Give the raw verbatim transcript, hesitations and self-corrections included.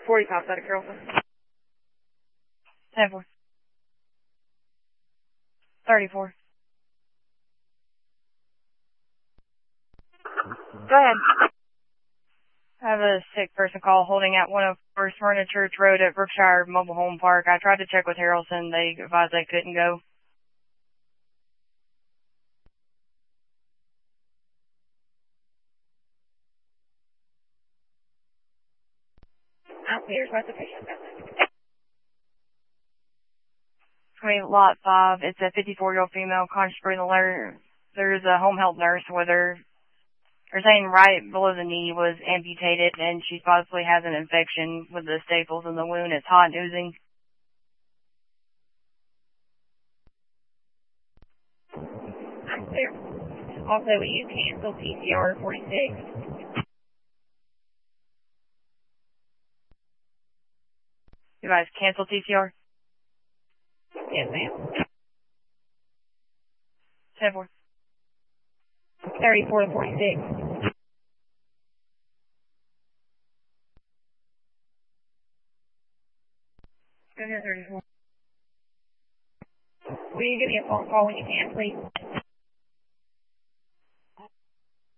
forty-five side of Carrollton. ten four. thirty-four. Go ahead. I have a sick person call holding at one oh four Smyrna Church Road at Brookshire Mobile Home Park. I tried to check with Harrelson. They advised they couldn't go. Oh, here's my patient. I mean, lot five. It's a fifty-four-year-old female conscious breathing alert. There's a home health nurse with her. They're saying right below the knee was amputated, and she possibly has an infection with the staples in the wound. It's hot and oozing. I'm clear. Also, will you cancel P C R forty-six? You guys cancel T C R? Yes, ma'am. ten four. thirty-four to forty-six. Go ahead, thirty-four. Will you give me a phone call when you can, please?